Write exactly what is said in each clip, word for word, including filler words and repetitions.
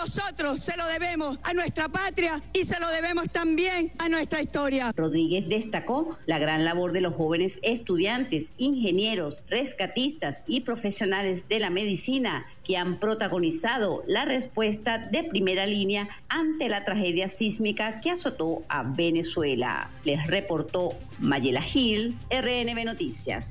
nosotros se lo debemos a nuestra patria y se lo debemos también a nuestra historia. Rodríguez destacó la gran labor de los jóvenes estudiantes, ingenieros, rescatistas y profesionales de la medicina que han protagonizado la respuesta de primera línea ante la tragedia sísmica que azotó a Venezuela. Les reportó Mayela Gil, R N B Noticias.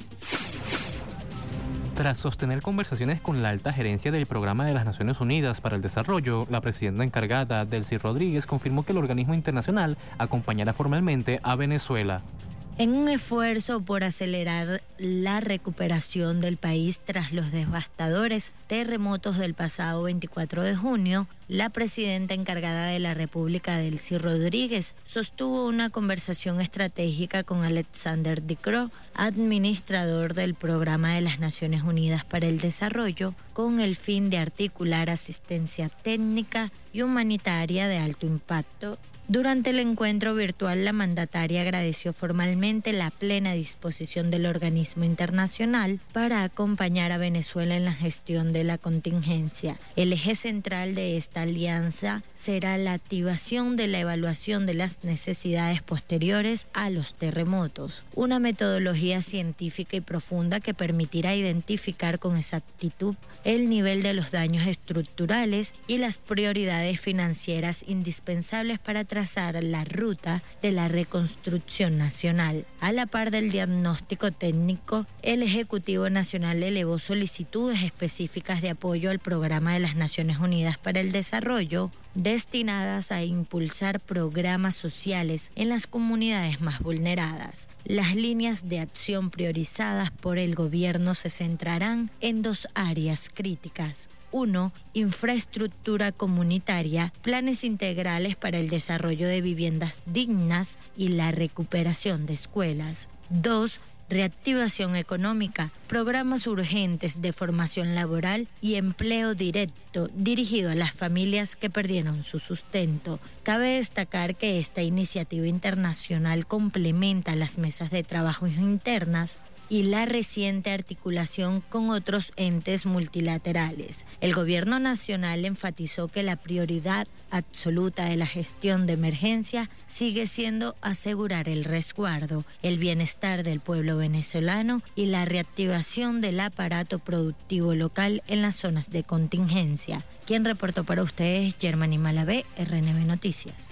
Tras sostener conversaciones con la alta gerencia del Programa de las Naciones Unidas para el Desarrollo, la presidenta encargada, Delcy Rodríguez, confirmó que el organismo internacional acompañará formalmente a Venezuela. En un esfuerzo por acelerar la recuperación del país tras los devastadores terremotos del pasado veinticuatro de junio, la presidenta encargada de la República, Delcy Rodríguez, sostuvo una conversación estratégica con Alexander de Croo, administrador del Programa de las Naciones Unidas para el Desarrollo, con el fin de articular asistencia técnica y humanitaria de alto impacto. Durante el encuentro virtual, la mandataria agradeció formalmente la plena disposición del organismo internacional para acompañar a Venezuela en la gestión de la contingencia. El eje central de esta alianza será la activación de la evaluación de las necesidades posteriores a los terremotos, una metodología científica y profunda que permitirá identificar con exactitud el nivel de los daños estructurales y las prioridades financieras indispensables para trazar la ruta de la reconstrucción nacional. A la par del diagnóstico técnico, el Ejecutivo Nacional elevó solicitudes específicas de apoyo al Programa de las Naciones Unidas para el Desarrollo, destinadas a impulsar programas sociales en las comunidades más vulneradas. Las líneas de acción priorizadas por el gobierno se centrarán en dos áreas críticas. Uno, infraestructura comunitaria, planes integrales para el desarrollo de viviendas dignas y la recuperación de escuelas. Dos, reactivación económica, programas urgentes de formación laboral y empleo directo dirigido a las familias que perdieron su sustento. Cabe destacar que esta iniciativa internacional complementa las mesas de trabajo internas y la reciente articulación con otros entes multilaterales. El gobierno nacional enfatizó que la prioridad absoluta de la gestión de emergencia sigue siendo asegurar el resguardo, el bienestar del pueblo venezolano y la reactivación del aparato productivo local en las zonas de contingencia. Quien reportó para ustedes, Germany Malavé, R N B Noticias.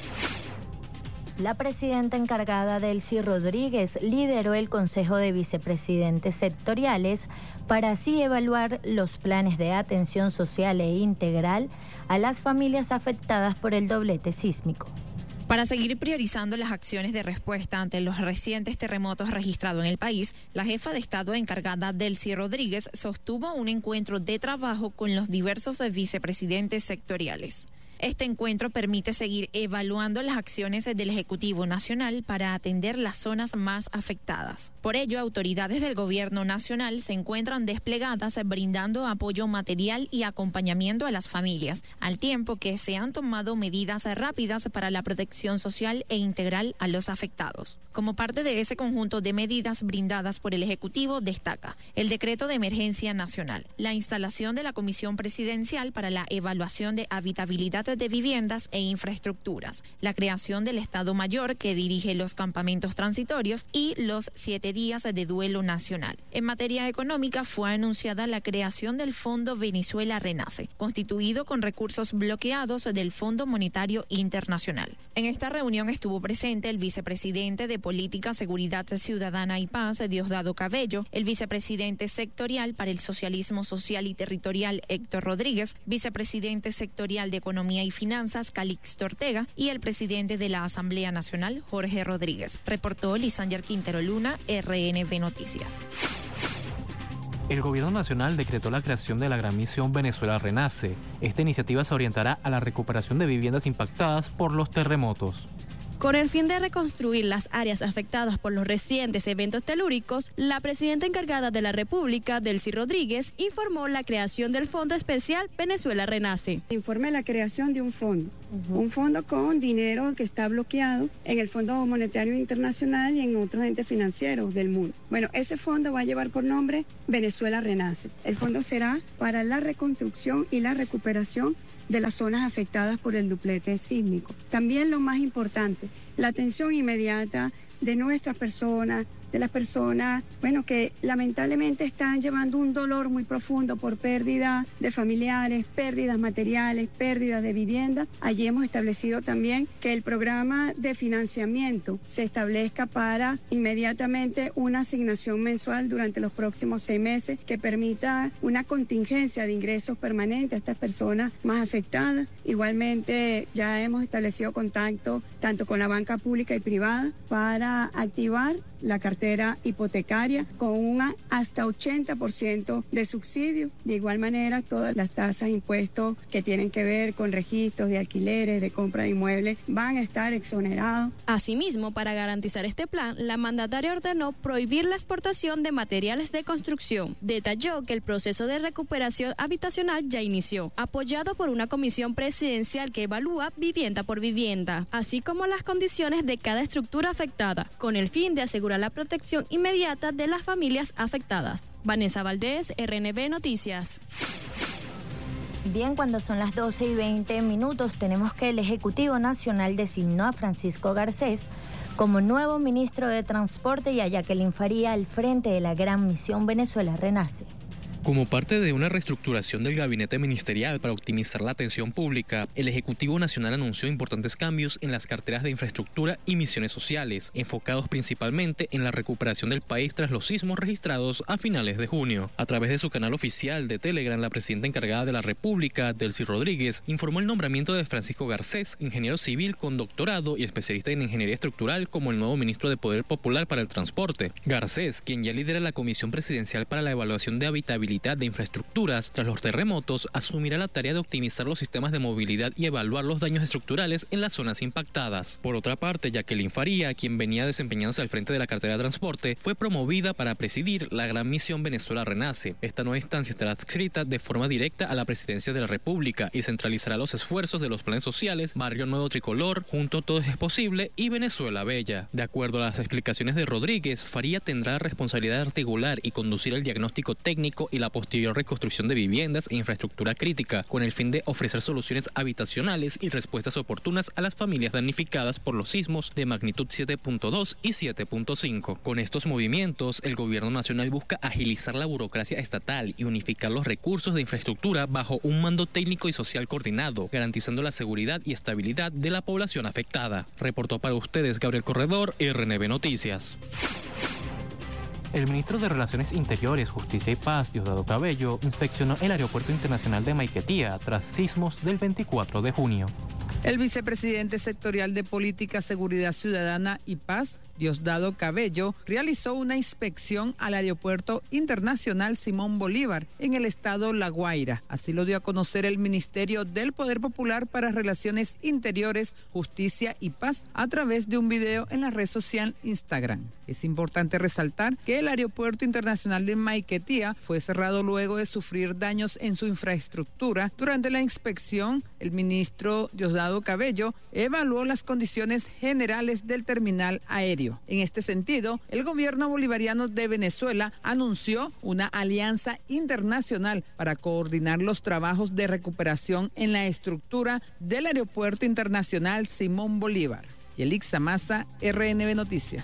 La presidenta encargada, Delcy Rodríguez, lideró el Consejo de Vicepresidentes Sectoriales para así evaluar los planes de atención social e integral a las familias afectadas por el doblete sísmico. Para seguir priorizando las acciones de respuesta ante los recientes terremotos registrados en el país, la jefa de Estado encargada, Delcy Rodríguez, sostuvo un encuentro de trabajo con los diversos vicepresidentes sectoriales. Este encuentro permite seguir evaluando las acciones del Ejecutivo Nacional para atender las zonas más afectadas. Por ello, autoridades del Gobierno Nacional se encuentran desplegadas brindando apoyo material y acompañamiento a las familias, al tiempo que se han tomado medidas rápidas para la protección social e integral a los afectados. Como parte de ese conjunto de medidas brindadas por el Ejecutivo, destaca el Decreto de Emergencia Nacional, la instalación de la Comisión Presidencial para la Evaluación de Habitabilidad de Viviendas e Infraestructuras, la creación del Estado Mayor que dirige los campamentos transitorios y los siete días de duelo nacional. En materia económica fue anunciada la creación del Fondo Venezuela Renace, constituido con recursos bloqueados del Fondo Monetario Internacional. En esta reunión estuvo presente el vicepresidente de Política, Seguridad Ciudadana y Paz, Diosdado Cabello, el vicepresidente sectorial para el Socialismo Social y Territorial, Héctor Rodríguez, vicepresidente sectorial de Economía y Finanzas, Calixto Ortega, y el presidente de la Asamblea Nacional, Jorge Rodríguez. Reportó Lisander Quintero Luna, R N B Noticias. El Gobierno Nacional decretó la creación de la Gran Misión Venezuela Renace. Esta iniciativa se orientará a la recuperación de viviendas impactadas por los terremotos. Con el fin de reconstruir las áreas afectadas por los recientes eventos telúricos, la presidenta encargada de la República, Delcy Rodríguez, informó la creación del Fondo Especial Venezuela Renace. Informe la creación de un fondo, uh-huh. un fondo con dinero que está bloqueado en el Fondo Monetario Internacional y en otros entes financieros del mundo. Bueno, ese fondo va a llevar por nombre Venezuela Renace. El fondo será para la reconstrucción y la recuperación de las zonas afectadas por el duplete sísmico. También lo más importante, la atención inmediata de nuestras personas, de las personas, bueno, que lamentablemente están llevando un dolor muy profundo por pérdida de familiares, pérdidas materiales, pérdidas de vivienda. Allí hemos establecido también que el programa de financiamiento se establezca para inmediatamente una asignación mensual durante los próximos seis meses que permita una contingencia de ingresos permanentes a estas personas más afectadas. Igualmente ya hemos establecido contacto tanto con la banca pública y privada para activar la cartera hipotecaria con un hasta ochenta por ciento de subsidio. De igual manera, todas las tasas, impuestos que tienen que ver con registros de alquileres, de compra de inmuebles, van a estar exonerados. Asimismo, para garantizar este plan, la mandataria ordenó prohibir la exportación de materiales de construcción. Detalló que el proceso de recuperación habitacional ya inició, apoyado por una comisión presidencial que evalúa vivienda por vivienda, así como las condiciones de cada estructura afectada, con el fin de asegurar la protección inmediata de las familias afectadas. Vanessa Valdés, R N B Noticias. Bien, cuando son las doce y veinte minutos, tenemos que el Ejecutivo Nacional designó a Francisco Garcés como nuevo ministro de Transporte y a Jacqueline Faría al frente de la Gran Misión Venezuela Renace. Como parte de una reestructuración del gabinete ministerial para optimizar la atención pública, el Ejecutivo Nacional anunció importantes cambios en las carteras de infraestructura y misiones sociales, enfocados principalmente en la recuperación del país tras los sismos registrados a finales de junio. A través de su canal oficial de Telegram, la presidenta encargada de la República, Delcy Rodríguez, informó el nombramiento de Francisco Garcés, ingeniero civil con doctorado y especialista en ingeniería estructural, como el nuevo ministro de Poder Popular para el Transporte. Garcés, quien ya lidera la Comisión Presidencial para la Evaluación de Habitabilidad de infraestructuras tras los terremotos, asumirá la tarea de optimizar los sistemas de movilidad y evaluar los daños estructurales en las zonas impactadas. Por otra parte, Jacqueline Faría, quien venía desempeñándose al frente de la cartera de transporte, fue promovida para presidir la Gran Misión Venezuela Renace. Esta nueva instancia estará adscrita de forma directa a la Presidencia de la República y centralizará los esfuerzos de los planes sociales Barrio Nuevo Tricolor, Junto Todo es Posible y Venezuela Bella. De acuerdo a las explicaciones de Rodríguez, Faría tendrá la responsabilidad de articular y conducir el diagnóstico técnico y la posterior reconstrucción de viviendas e infraestructura crítica, con el fin de ofrecer soluciones habitacionales y respuestas oportunas a las familias damnificadas por los sismos de magnitud siete punto dos y siete punto cinco. Con estos movimientos, el gobierno nacional busca agilizar la burocracia estatal y unificar los recursos de infraestructura bajo un mando técnico y social coordinado, garantizando la seguridad y estabilidad de la población afectada. Reportó para ustedes Gabriel Corredor, R N B Noticias. El ministro de Relaciones Interiores, Justicia y Paz, Diosdado Cabello, inspeccionó el Aeropuerto Internacional de Maiquetía tras sismos del veinticuatro de junio. El vicepresidente sectorial de Política, Seguridad Ciudadana y Paz, Diosdado Cabello, realizó una inspección al Aeropuerto Internacional Simón Bolívar en el estado La Guaira. Así lo dio a conocer el Ministerio del Poder Popular para Relaciones Interiores, Justicia y Paz a través de un video en la red social Instagram. Es importante resaltar que el Aeropuerto Internacional de Maiquetía fue cerrado luego de sufrir daños en su infraestructura. Durante la inspección, el ministro Diosdado Cabello evaluó las condiciones generales del terminal aéreo. En este sentido, el gobierno bolivariano de Venezuela anunció una alianza internacional para coordinar los trabajos de recuperación en la estructura del Aeropuerto Internacional Simón Bolívar. Yelixa Maza, R N B Noticias.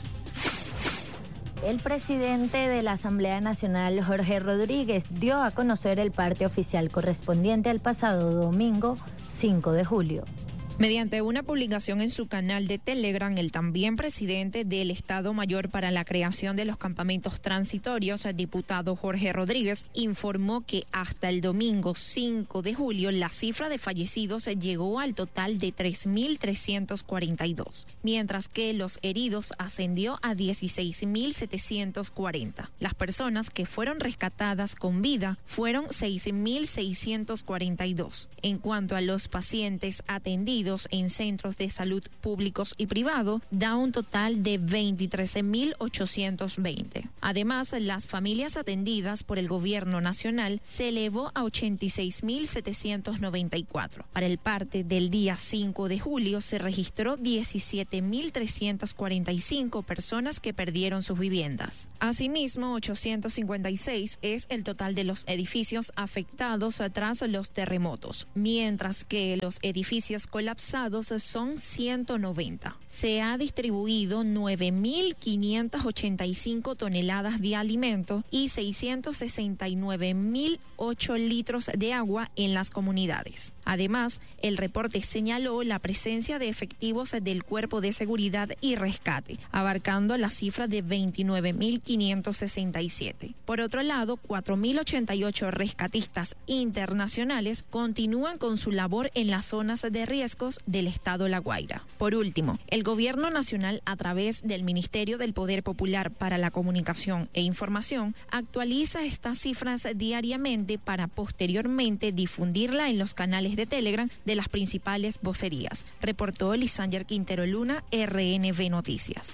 El presidente de la Asamblea Nacional, Jorge Rodríguez, dio a conocer el parte oficial correspondiente al pasado domingo cinco de julio. Mediante una publicación en su canal de Telegram, el también presidente del Estado Mayor para la creación de los campamentos transitorios, el diputado Jorge Rodríguez, informó que hasta el domingo cinco de julio la cifra de fallecidos llegó al total de tres mil trescientos cuarenta y dos, mientras que los heridos ascendió a dieciséis mil setecientos cuarenta. Las personas que fueron rescatadas con vida fueron seis mil seiscientos cuarenta y dos. En cuanto a los pacientes atendidos, atendidos en centros de salud públicos y privados da un total de veintitrés mil ochocientos veinte. Además, las familias atendidas por el gobierno nacional se elevó a ochenta y seis mil setecientos noventa y cuatro. Para el parte del día cinco de julio se registró diecisiete mil trescientas cuarenta y cinco personas que perdieron sus viviendas. Asimismo, ochocientos cincuenta y seis es el total de los edificios afectados tras los terremotos, mientras que los edificios colapsados son ciento noventa. Se ha distribuido nueve mil quinientas ochenta y cinco toneladas de alimentos y seiscientos sesenta y nueve mil ocho litros de agua en las comunidades. Además, el reporte señaló la presencia de efectivos del Cuerpo de Seguridad y Rescate, abarcando la cifra de veintinueve mil quinientos sesenta y siete. Por otro lado, cuatro mil ochenta y ocho rescatistas internacionales continúan con su labor en las zonas de riesgos del estado La Guaira. Por último, el Gobierno Nacional, a través del Ministerio del Poder Popular para la Comunicación e Información, actualiza estas cifras diariamente para posteriormente difundirla en los canales de Telegram de las principales vocerías. Reportó Lisander Quintero Luna, R N B Noticias.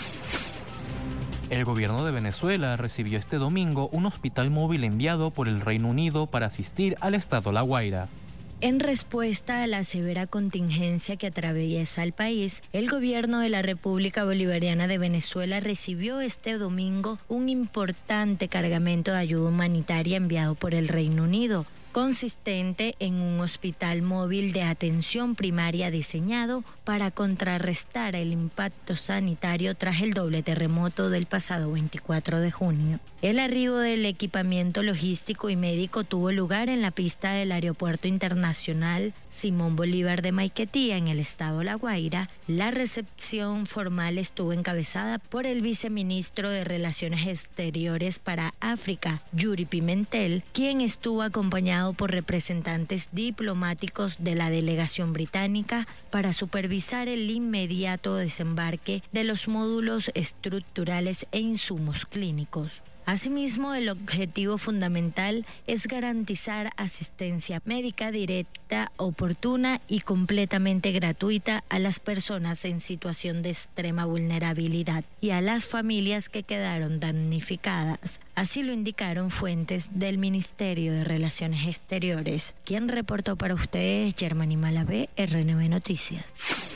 El gobierno de Venezuela recibió este domingo un hospital móvil enviado por el Reino Unido para asistir al estado La Guaira. En respuesta a la severa contingencia que atraviesa el país, el gobierno de la República Bolivariana de Venezuela recibió este domingo un importante cargamento de ayuda humanitaria enviado por el Reino Unido, consistente en un hospital móvil de atención primaria diseñado para contrarrestar el impacto sanitario tras el doble terremoto del pasado veinticuatro de junio. El arribo del equipamiento logístico y médico tuvo lugar en la pista del Aeropuerto Internacional Simón Bolívar de Maiquetía, en el estado La Guaira. La recepción formal estuvo encabezada por el viceministro de Relaciones Exteriores para África, Yuri Pimentel, quien estuvo acompañado por representantes diplomáticos de la delegación británica para supervisar el inmediato desembarque de los módulos estructurales e insumos clínicos. Asimismo, el objetivo fundamental es garantizar asistencia médica directa, oportuna y completamente gratuita a las personas en situación de extrema vulnerabilidad y a las familias que quedaron damnificadas. Así lo indicaron fuentes del Ministerio de Relaciones Exteriores. Quien reportó para ustedes, Germany Malavé, R N B Noticias.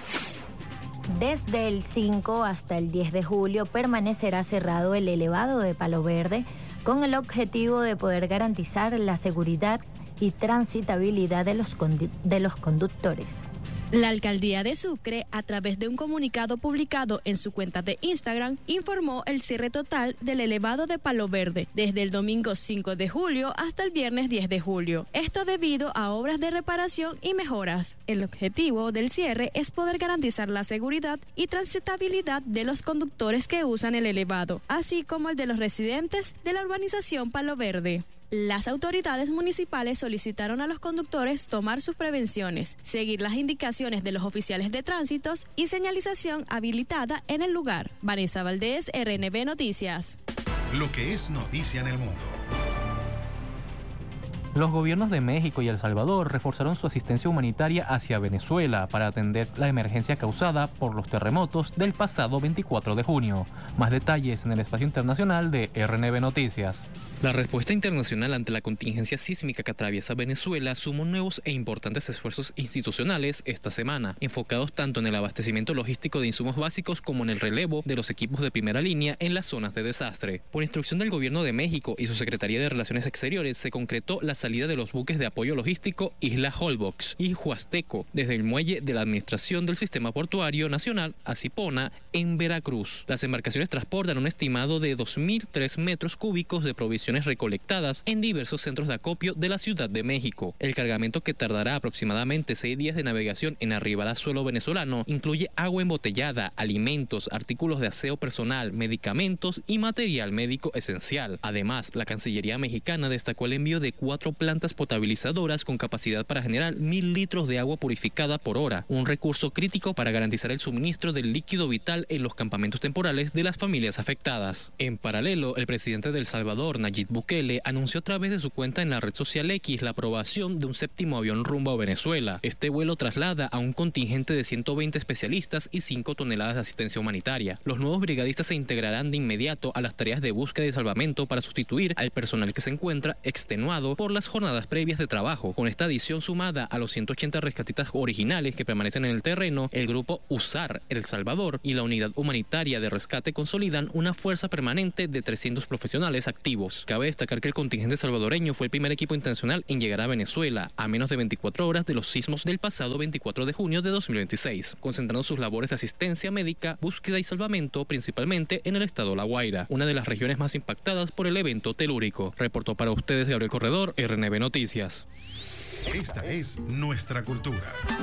Desde el cinco hasta el diez de julio permanecerá cerrado el elevado de Palo Verde con el objetivo de poder garantizar la seguridad y transitabilidad de los, condu- de los conductores. La alcaldía de Sucre, a través de un comunicado publicado en su cuenta de Instagram, informó el cierre total del elevado de Palo Verde desde el domingo cinco de julio hasta el viernes diez de julio. Esto debido a obras de reparación y mejoras. El objetivo del cierre es poder garantizar la seguridad y transitabilidad de los conductores que usan el elevado, así como el de los residentes de la urbanización Palo Verde. Las autoridades municipales solicitaron a los conductores tomar sus prevenciones, seguir las indicaciones de los oficiales de tránsitos y señalización habilitada en el lugar. Vanessa Valdés, R N B Noticias. Lo que es noticia en el mundo. Los gobiernos de México y El Salvador reforzaron su asistencia humanitaria hacia Venezuela para atender la emergencia causada por los terremotos del pasado veinticuatro de junio. Más detalles en el espacio internacional de R N B Noticias. La respuesta internacional ante la contingencia sísmica que atraviesa Venezuela sumó nuevos e importantes esfuerzos institucionales esta semana, enfocados tanto en el abastecimiento logístico de insumos básicos como en el relevo de los equipos de primera línea en las zonas de desastre. Por instrucción del Gobierno de México y su Secretaría de Relaciones Exteriores, se concretó la salida de los buques de apoyo logístico Isla Holbox y Huasteco desde el muelle de la Administración del Sistema Portuario Nacional a Zipona, en Veracruz. Las embarcaciones transportan un estimado de dos mil tres metros cúbicos de provisiones recolectadas en diversos centros de acopio de la Ciudad de México. El cargamento, que tardará aproximadamente seis días de navegación en arribar a suelo venezolano, incluye agua embotellada, alimentos, artículos de aseo personal, medicamentos y material médico esencial. Además, la Cancillería mexicana destacó el envío de cuatro plantas potabilizadoras con capacidad para generar mil litros de agua purificada por hora, un recurso crítico para garantizar el suministro del líquido vital en los campamentos temporales de las familias afectadas. En paralelo, el presidente de El Salvador, Nayib Nayib Bukele anunció a través de su cuenta en la red social X la aprobación de un séptimo avión rumbo a Venezuela. Este vuelo traslada a un contingente de ciento veinte especialistas y cinco toneladas de asistencia humanitaria. Los nuevos brigadistas se integrarán de inmediato a las tareas de búsqueda y salvamento para sustituir al personal que se encuentra extenuado por las jornadas previas de trabajo. Con esta adición sumada a los ciento ochenta rescatistas originales que permanecen en el terreno, el grupo USAR El Salvador y la unidad humanitaria de rescate consolidan una fuerza permanente de trescientos profesionales activos. Cabe destacar que el contingente salvadoreño fue el primer equipo internacional en llegar a Venezuela a menos de veinticuatro horas de los sismos del pasado veinticuatro de junio de dos mil veintiséis, concentrando sus labores de asistencia médica, búsqueda y salvamento principalmente en el estado La Guaira, una de las regiones más impactadas por el evento telúrico. Reportó para ustedes Gabriel Corredor, R N B Noticias. Esta es nuestra cultura.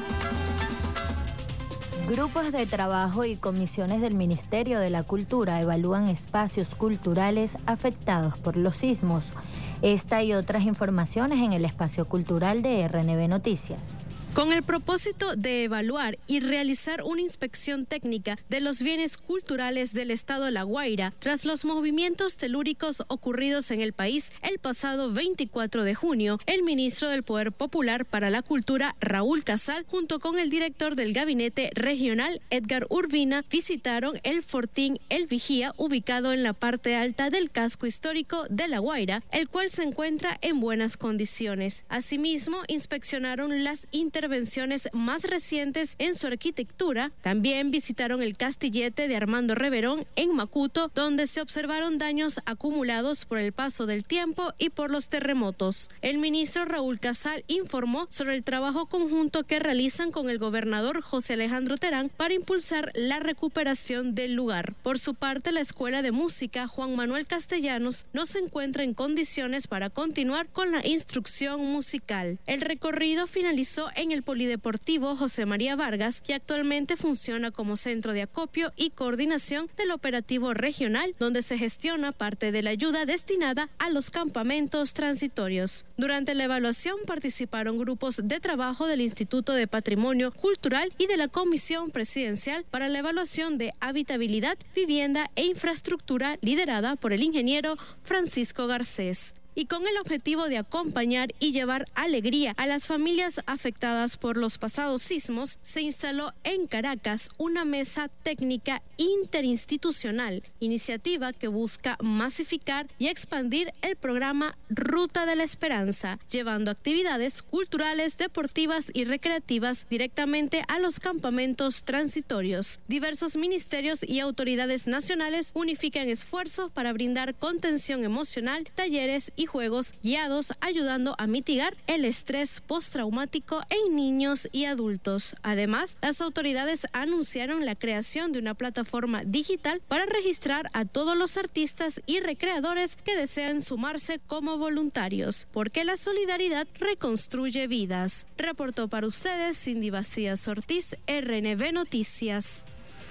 Grupos de trabajo y comisiones del Ministerio de la Cultura evalúan espacios culturales afectados por los sismos. Esta y otras informaciones en el espacio cultural de R N B Noticias. Con el propósito de evaluar y realizar una inspección técnica de los bienes culturales del estado de La Guaira, tras los movimientos telúricos ocurridos en el país el pasado veinticuatro de junio, el ministro del Poder Popular para la Cultura, Raúl Casal, junto con el director del Gabinete Regional, Edgar Urbina, visitaron el Fortín El Vigía, ubicado en la parte alta del casco histórico de La Guaira, el cual se encuentra en buenas condiciones. Asimismo, inspeccionaron las intervenciones intervenciones más recientes en su arquitectura. También visitaron el Castillete de Armando Reverón en Macuto, donde se observaron daños acumulados por el paso del tiempo y por los terremotos. El ministro Raúl Casal informó sobre el trabajo conjunto que realizan con el gobernador José Alejandro Terán para impulsar la recuperación del lugar. Por su parte, la Escuela de Música Juan Manuel Castellanos no se encuentra en condiciones para continuar con la instrucción musical. El recorrido finalizó en el Polideportivo José María Vargas, que actualmente funciona como centro de acopio y coordinación del operativo regional, donde se gestiona parte de la ayuda destinada a los campamentos transitorios. Durante la evaluación participaron grupos de trabajo del Instituto de Patrimonio Cultural y de la Comisión Presidencial para la Evaluación de Habitabilidad, Vivienda e Infraestructura, liderada por el ingeniero Francisco Garcés. Y con el objetivo de acompañar y llevar alegría a las familias afectadas por los pasados sismos, se instaló en Caracas una mesa técnica interinstitucional, iniciativa que busca masificar y expandir el programa Ruta de la Esperanza, llevando actividades culturales, deportivas y recreativas directamente a los campamentos transitorios. Diversos ministerios y autoridades nacionales unifican esfuerzos para brindar contención emocional, talleres y juegos guiados, ayudando a mitigar el estrés postraumático en niños y adultos. Además, las autoridades anunciaron la creación de una plataforma digital para registrar a todos los artistas y recreadores que desean sumarse como voluntarios, porque la solidaridad reconstruye vidas. Reportó para ustedes Cindy Bastías Ortiz, R N B Noticias.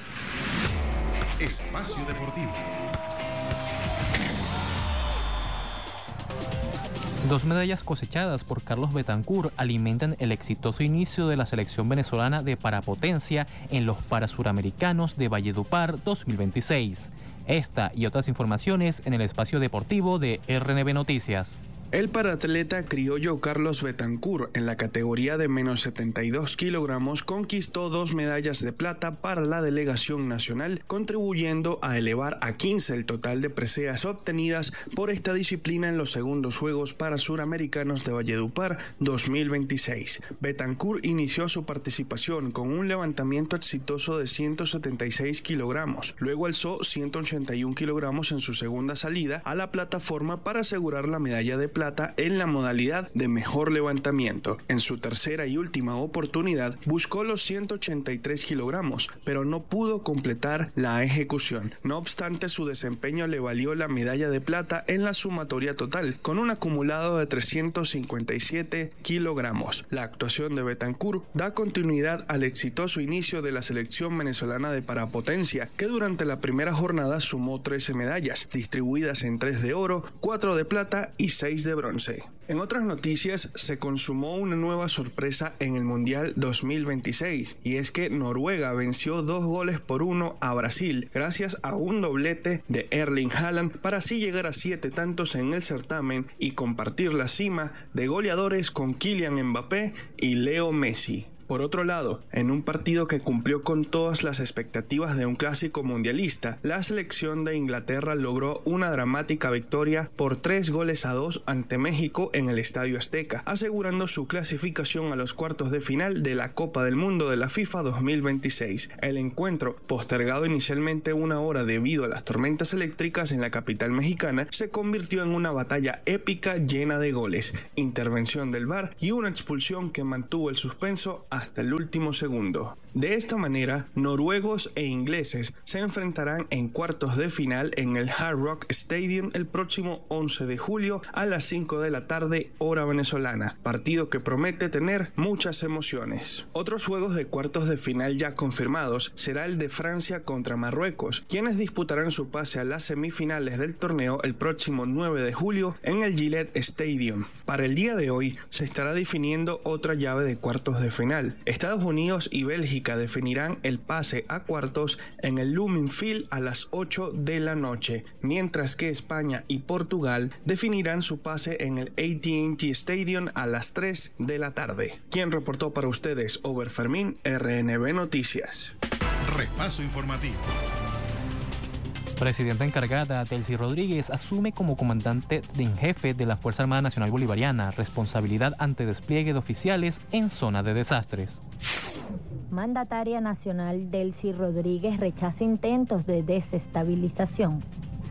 Espacio Deportivo. Dos medallas cosechadas por Carlos Betancur alimentan el exitoso inicio de la selección venezolana de parapotencia en los Parasuramericanos de Valledupar dos mil veintiséis. Esta y otras informaciones en el espacio deportivo de R N B Noticias. El paratleta criollo Carlos Betancur, en la categoría de menos setenta y dos kilogramos, conquistó dos medallas de plata para la delegación nacional, contribuyendo a elevar a quince el total de preseas obtenidas por esta disciplina en los segundos Juegos Parasuramericanos de Valledupar dos mil veintiséis. Betancur inició su participación con un levantamiento exitoso de ciento setenta y seis kilogramos, luego alzó ciento ochenta y un kilogramos en su segunda salida a la plataforma para asegurar la medalla de plata en la modalidad de mejor levantamiento. En su tercera y última oportunidad buscó los ciento ochenta y tres kilogramos, pero no pudo completar la ejecución. No obstante, su desempeño le valió la medalla de plata en la sumatoria total, con un acumulado de trescientos cincuenta y siete kilogramos. La actuación de Betancur da continuidad al exitoso inicio de la selección venezolana de parapotencia, que durante la primera jornada sumó trece medallas, distribuidas en tres de oro, cuatro de plata y seis de de bronce. En otras noticias, se consumó una nueva sorpresa en el Mundial dos mil veintiséis, y es que Noruega venció dos goles por uno a Brasil gracias a un doblete de Erling Haaland para así llegar a siete tantos en el certamen y compartir la cima de goleadores con Kylian Mbappé y Leo Messi. Por otro lado, en un partido que cumplió con todas las expectativas de un clásico mundialista, la selección de Inglaterra logró una dramática victoria por tres goles a dos ante México en el Estadio Azteca, asegurando su clasificación a los cuartos de final de la Copa del Mundo de la FIFA dos mil veintiséis. El encuentro, postergado inicialmente una hora debido a las tormentas eléctricas en la capital mexicana, se convirtió en una batalla épica llena de goles, intervención del V A R y una expulsión que mantuvo el suspenso hasta el último segundo. De esta manera, noruegos e ingleses se enfrentarán en cuartos de final en el Hard Rock Stadium el próximo once de julio a las cinco de la tarde, hora venezolana, partido que promete tener muchas emociones. Otros juegos de cuartos de final ya confirmados será el de Francia contra Marruecos, quienes disputarán su pase a las semifinales del torneo el próximo nueve de julio en el Gillette Stadium. Para el día de hoy se estará definiendo otra llave de cuartos de final. Estados Unidos y Bélgica definirán el pase a cuartos en el Lumen Field a las ocho de la noche, mientras que España y Portugal definirán su pase en el A T and T Stadium a las tres de la tarde. Quien reportó para ustedes, Over Fermín, R N B Noticias. Repaso informativo. Presidenta encargada, Delcy Rodríguez, asume como comandante en jefe de la Fuerza Armada Nacional Bolivariana, responsabilidad ante despliegue de oficiales en zona de desastres. Mandataria nacional Delcy Rodríguez rechaza intentos de desestabilización.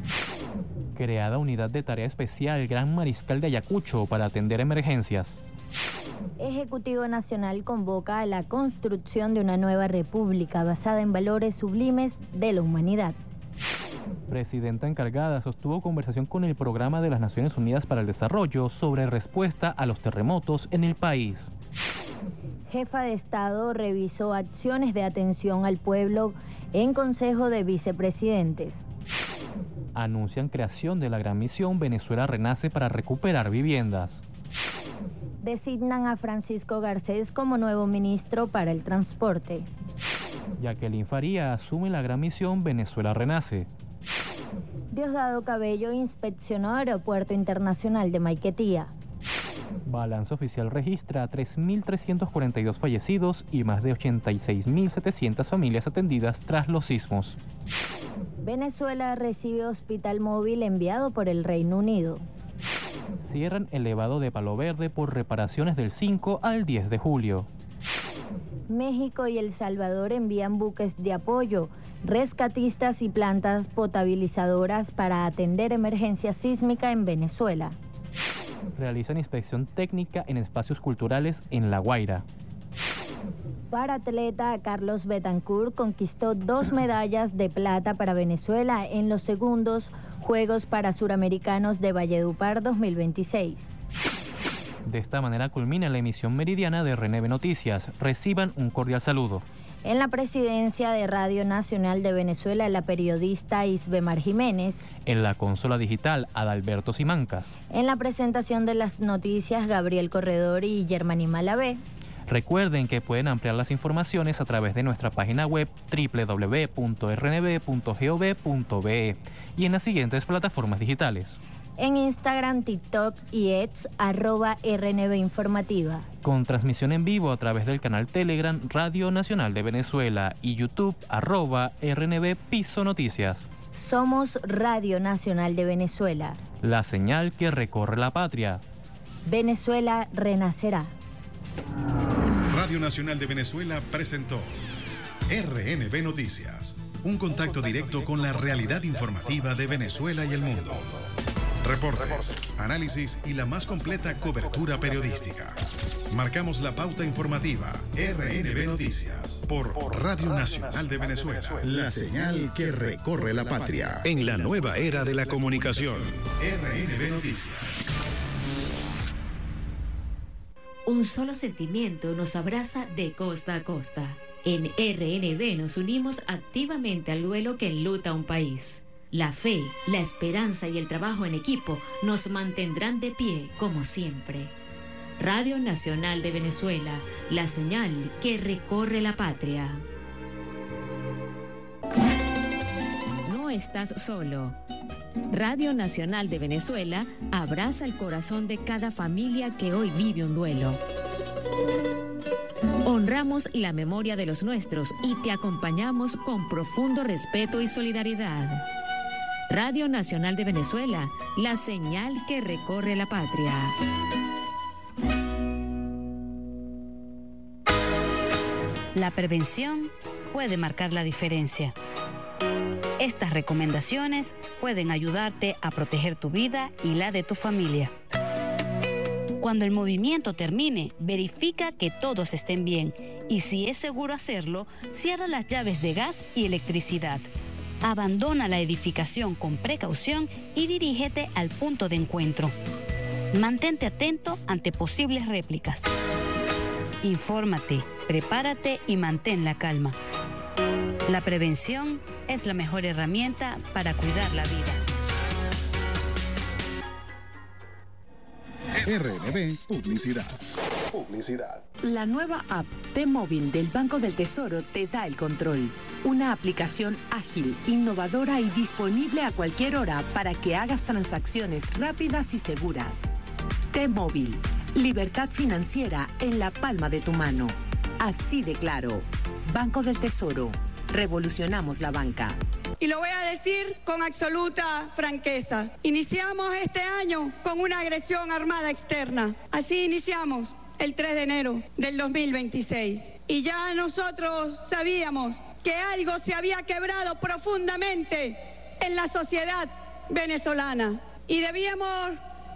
Creada unidad de tarea especial Gran Mariscal de Ayacucho para atender emergencias. Ejecutivo Nacional convoca a la construcción de una nueva república basada en valores sublimes de la humanidad. Presidenta encargada sostuvo conversación con el Programa de las Naciones Unidas para el Desarrollo sobre respuesta a los terremotos en el país. Jefa de Estado revisó acciones de atención al pueblo en Consejo de Vicepresidentes. Anuncian creación de la gran misión Venezuela Renace para recuperar viviendas. Designan a Francisco Garcés como nuevo ministro para el transporte. Jacqueline Faría asume la gran misión Venezuela Renace. Diosdado Cabello inspeccionó Aeropuerto Internacional de Maiquetía. Balance oficial registra tres mil trescientos cuarenta y dos fallecidos y más de ochenta y seis mil setecientas familias atendidas tras los sismos. Venezuela recibe hospital móvil enviado por el Reino Unido. Cierran elevado de Palo Verde por reparaciones del cinco al diez de julio. México y El Salvador envían buques de apoyo, rescatistas y plantas potabilizadoras para atender emergencia sísmica en Venezuela. Realizan inspección técnica en espacios culturales en La Guaira. Para atleta, Carlos Betancourt conquistó dos medallas de plata para Venezuela en los segundos Juegos Parasuramericanos de Valledupar dos mil veintiséis. De esta manera culmina la emisión meridiana de R N B Noticias. Reciban un cordial saludo. En la presidencia de Radio Nacional de Venezuela, la periodista Isbemar Jiménez. En la consola digital, Adalberto Simancas. En la presentación de las noticias, Gabriel Corredor y Germany Malavé. Recuerden que pueden ampliar las informaciones a través de nuestra página web doble u doble u doble u punto r n b punto gov punto b e y en las siguientes plataformas digitales. En Instagram, TikTok y X, arroba R N B Informativa. Con transmisión en vivo a través del canal Telegram Radio Nacional de Venezuela y YouTube, arroba R N B Piso Noticias. Somos Radio Nacional de Venezuela. La señal que recorre la patria. Venezuela renacerá. Radio Nacional de Venezuela presentó R N B Noticias, un contacto directo con la realidad informativa de Venezuela y el mundo. Reportes, análisis y la más completa cobertura periodística. Marcamos la pauta informativa R N B Noticias por Radio Nacional de Venezuela. La señal que recorre la patria en la nueva era de la comunicación. R N B Noticias. Un solo sentimiento nos abraza de costa a costa. En R N B nos unimos activamente al duelo que enluta a un país. La fe, la esperanza y el trabajo en equipo nos mantendrán de pie como siempre. Radio Nacional de Venezuela, la señal que recorre la patria. No estás solo. Radio Nacional de Venezuela abraza el corazón de cada familia que hoy vive un duelo. Honramos la memoria de los nuestros y te acompañamos con profundo respeto y solidaridad. Radio Nacional de Venezuela, la señal que recorre la patria. La prevención puede marcar la diferencia. Estas recomendaciones pueden ayudarte a proteger tu vida y la de tu familia. Cuando el movimiento termine, verifica que todos estén bien y si es seguro hacerlo, cierra las llaves de gas y electricidad. Abandona la edificación con precaución y dirígete al punto de encuentro. Mantente atento ante posibles réplicas. Infórmate, prepárate y mantén la calma. La prevención es la mejor herramienta para cuidar la vida. R N B Publicidad. Publicidad. La nueva app T-Móvil del Banco del Tesoro te da el control. Una aplicación ágil, innovadora y disponible a cualquier hora para que hagas transacciones rápidas y seguras. T-Móvil. Libertad financiera en la palma de tu mano. Así de claro. Banco del Tesoro. Revolucionamos la banca. Y lo voy a decir con absoluta franqueza. Iniciamos este año con una agresión armada externa. Así iniciamos el tres de enero del dos mil veintiséis. Y ya nosotros sabíamos que algo se había quebrado profundamente en la sociedad venezolana. Y debíamos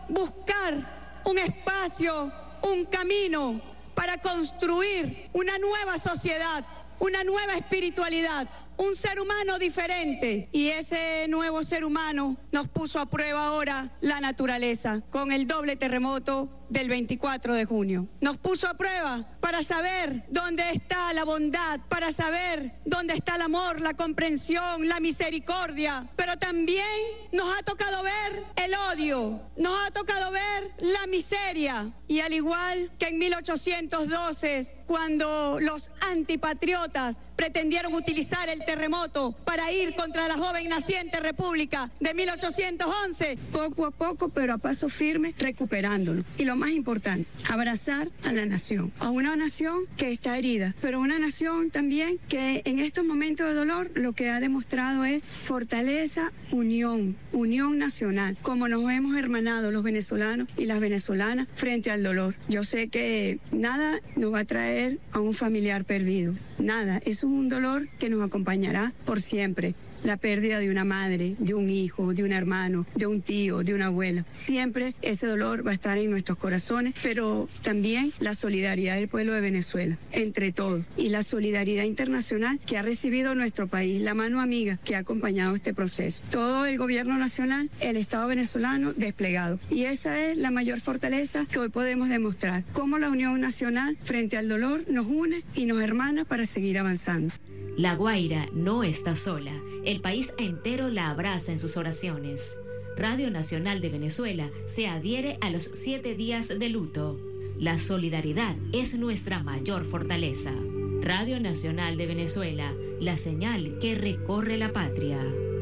buscar un espacio, un camino para construir una nueva sociedad, una nueva espiritualidad, un ser humano diferente. Y ese nuevo ser humano nos puso a prueba ahora la naturaleza con el doble terremoto del veinticuatro de junio. Nos puso a prueba para saber dónde está la bondad, para saber dónde está el amor, la comprensión, la misericordia. Pero también nos ha tocado ver el odio, nos ha tocado ver la miseria. Y al igual que en mil ochocientos doce, cuando los antipatriotas pretendieron utilizar el terremoto para ir contra la joven naciente República de mil ochocientos once. Poco a poco, pero a paso firme, recuperándolo. Y lo más importante, abrazar a la nación, a una nación que está herida, pero una nación también que en estos momentos de dolor lo que ha demostrado es fortaleza, unión, unión nacional, como nos hemos hermanado los venezolanos y las venezolanas frente al dolor. Yo sé que nada nos va a traer a un familiar perdido, nada, eso es un dolor que nos acompañará por siempre. La pérdida de una madre, de un hijo, de un hermano, de un tío, de una abuela. Siempre ese dolor va a estar en nuestros corazones, pero también la solidaridad del pueblo de Venezuela, entre todos, y la solidaridad internacional que ha recibido nuestro país, la mano amiga que ha acompañado este proceso. Todo el gobierno nacional, el Estado venezolano desplegado. Y esa es la mayor fortaleza que hoy podemos demostrar, cómo la unión nacional frente al dolor nos une y nos hermana para seguir avanzando. La Guaira no está sola. El país entero la abraza en sus oraciones. Radio Nacional de Venezuela se adhiere a los siete días de luto. La solidaridad es nuestra mayor fortaleza. Radio Nacional de Venezuela, la señal que recorre la patria.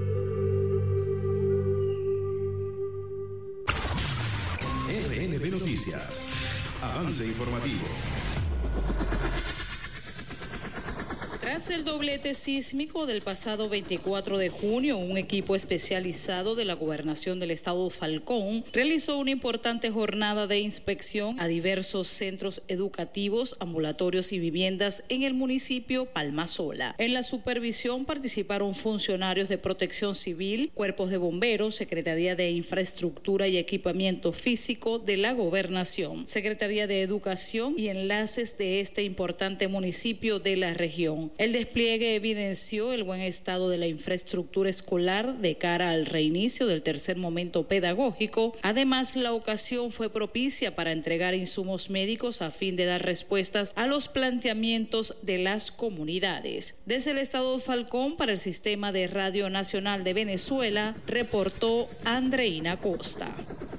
R N B Noticias. Avance informativo. Tras el doblete sísmico del pasado veinticuatro de junio, un equipo especializado de la Gobernación del Estado Falcón realizó una importante jornada de inspección a diversos centros educativos, ambulatorios y viviendas en el municipio Palmasola. En la supervisión participaron funcionarios de Protección Civil, cuerpos de bomberos, Secretaría de Infraestructura y Equipamiento Físico de la Gobernación, Secretaría de Educación y enlaces de este importante municipio de la región. El despliegue evidenció el buen estado de la infraestructura escolar de cara al reinicio del tercer momento pedagógico. Además, la ocasión fue propicia para entregar insumos médicos a fin de dar respuestas a los planteamientos de las comunidades. Desde el estado Falcón, para el Sistema de Radio Nacional de Venezuela, reportó Andreina Costa.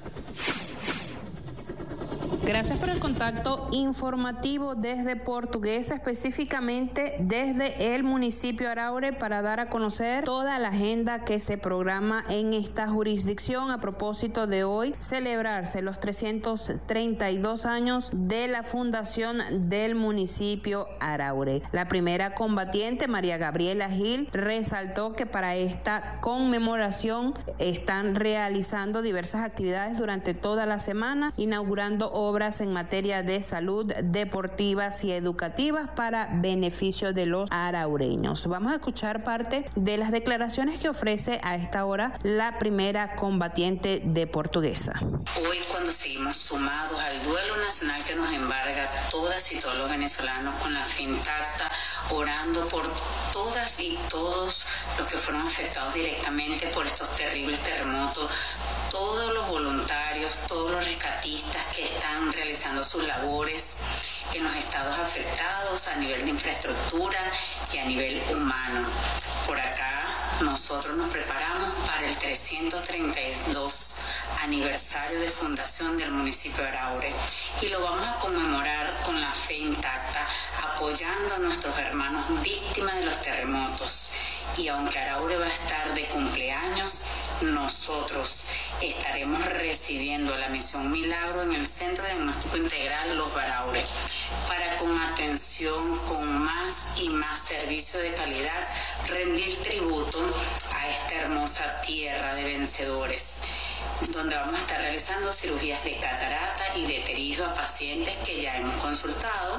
Gracias por el contacto informativo desde Portuguesa, específicamente desde el municipio Araure, para dar a conocer toda la agenda que se programa en esta jurisdicción a propósito de hoy celebrarse los trescientos treinta y dos años de la fundación del municipio Araure. La primera combatiente, María Gabriela Gil, resaltó que para esta conmemoración están realizando diversas actividades durante toda la semana, inaugurando obras en materia de salud, deportivas y educativas para beneficio de los araureños. Vamos a escuchar parte de las declaraciones que ofrece a esta hora la primera combatiente de Portuguesa. Hoy, cuando seguimos sumados al duelo nacional que nos embarga todas y todos los venezolanos, con la fe intacta, orando por todas y todos los que fueron afectados directamente por estos terribles terremotos, todos los voluntarios, todos los rescatistas que están realizando sus labores en los estados afectados a nivel de infraestructura y a nivel humano. Por acá nosotros nos preparamos para el trescientos treinta y dos aniversario de fundación del municipio de Araure y lo vamos a conmemorar con la fe intacta, apoyando a nuestros hermanos víctimas de los terremotos. Y aunque Araure va a estar de cumpleaños, nosotros estaremos recibiendo la misión Milagro en el Centro de Diagnóstico Integral Los Baraure, para con atención, con más y más servicio de calidad, rendir tributo a esta hermosa tierra de vencedores, donde vamos a estar realizando cirugías de catarata y de pterígio a pacientes que ya hemos consultado,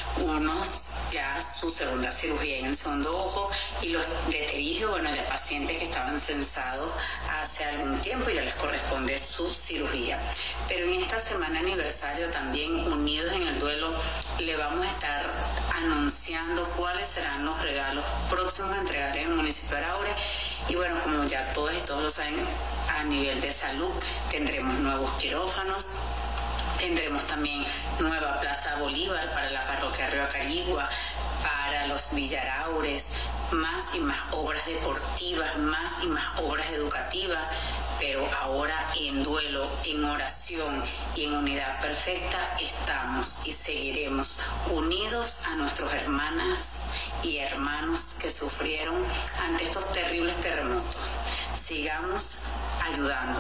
unos ya su segunda cirugía en el segundo ojo, y los de pterígio, bueno, ya pacientes que estaban censados hace algún tiempo y ya les corresponde su cirugía. Pero en esta semana aniversario también, unidos en el duelo, le vamos a estar anunciando cuáles serán los regalos próximos a entregar en el municipio de Araure. Y bueno, como ya todos y todos lo saben, a nivel de salud tendremos nuevos quirófanos, tendremos también nueva Plaza Bolívar para la parroquia Río Acarigua, para los Villaraures, más y más obras deportivas, más y más obras educativas, pero ahora en duelo, en oración y en unidad perfecta estamos y seguiremos unidos a nuestras hermanas y hermanos que sufrieron ante estos terribles terremotos. Sigamos ayudando.